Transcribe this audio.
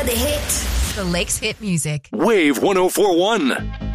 the hit. The Lakes Hit Music. Wave 1041.